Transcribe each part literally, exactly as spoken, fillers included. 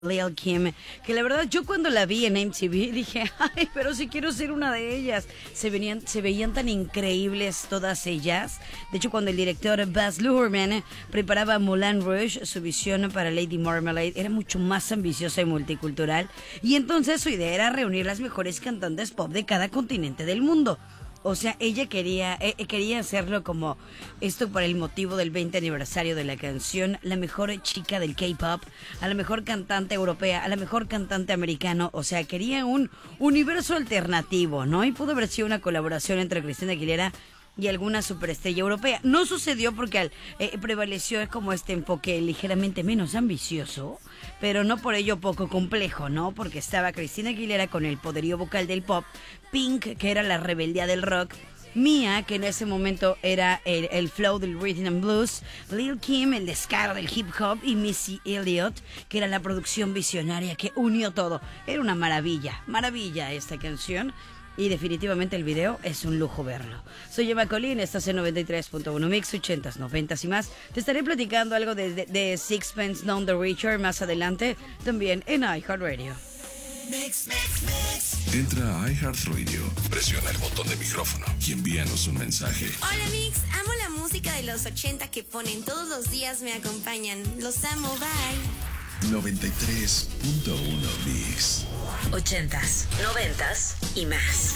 Lil Kim, que la verdad yo cuando la vi en M T V dije, ay, pero si quiero ser una de ellas. Se venían, se veían tan increíbles todas ellas. De hecho, cuando el director Baz Luhrmann preparaba Moulin Rouge, su visión para Lady Marmalade era mucho más ambiciosa y multicultural. Y entonces su idea era reunir las mejores cantantes pop de cada continente del mundo. O sea, ella quería eh, quería hacerlo como esto para el motivo del veinte aniversario de la canción, la mejor chica del K-pop, a la mejor cantante europea, a la mejor cantante americano. O sea, quería un universo alternativo, ¿no? Y pudo haber sido una colaboración entre Christina Aguilera y alguna superestrella europea. No sucedió porque al, eh, prevaleció como este enfoque ligeramente menos ambicioso, pero no por ello poco complejo, ¿no? Porque estaba Christina Aguilera con el poderío vocal del pop, Pink, que era la rebeldía del rock, Mia, que en ese momento era el, el flow del rhythm and blues, Lil Kim, el descaro del hip hop, y Missy Elliott, que era la producción visionaria que unió todo. Era una maravilla, maravilla esta canción. Y definitivamente el video es un lujo verlo. Soy Emma Colín, estás en noventa y tres punto uno Mix, ochentas, noventas y más. Te estaré platicando algo de, de, de Sixpence None the Richer más adelante, también en iHeartRadio. Mix, mix, mix. Entra a iHeartRadio, presiona el botón de micrófono y envíanos un mensaje. Hola Mix, amo la música de los ochenta que ponen todos los días, me acompañan. Los amo, bye. noventa y tres punto uno Mix. Ochentas, noventas y más.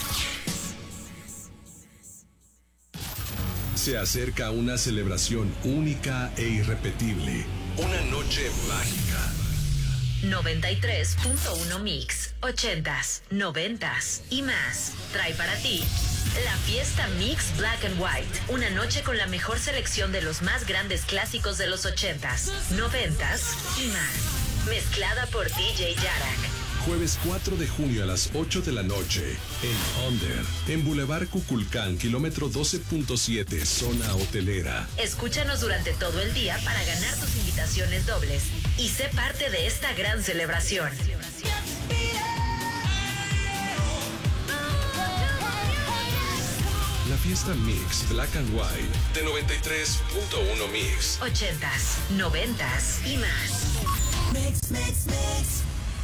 Se acerca una celebración única e irrepetible. Una noche mágica. noventa y tres punto uno Mix. Ochentas, noventas y más. Trae para ti la fiesta Mix Black and White. Una noche con la mejor selección de los más grandes clásicos de los ochentas, noventas y más. Mezclada por D J Yarak. Jueves cuatro de junio a las ocho de la noche en Under, en Boulevard Cuculcán, kilómetro doce punto siete, zona hotelera. Escúchanos durante todo el día para ganar tus invitaciones dobles y sé parte de esta gran celebración. La fiesta Mix Black and White de noventa y tres punto uno Mix. Ochentas, noventas y más. Mix, mix, mix.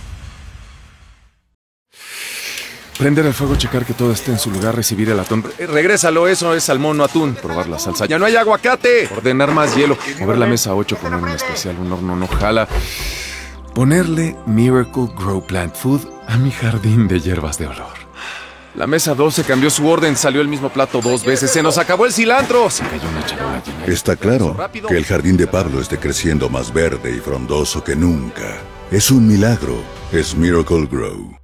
Prender el fuego, checar que todo esté en su lugar, recibir el atún. Eh, regrésalo, eso es salmón, no atún. Probar la salsa. ¡Ya no hay aguacate! Ordenar más hielo. Mover la mesa a ocho, poner un especial, un horno no jala. Ponerle Miracle Grow Plant Food a mi jardín de hierbas de olor. La mesa doce cambió su orden, salió el mismo plato dos veces. ¡Se nos acabó el cilantro! Se cayó una charola llena. Está claro que el jardín de Pablo esté creciendo más verde y frondoso que nunca. Es un milagro. Es Miracle Grow.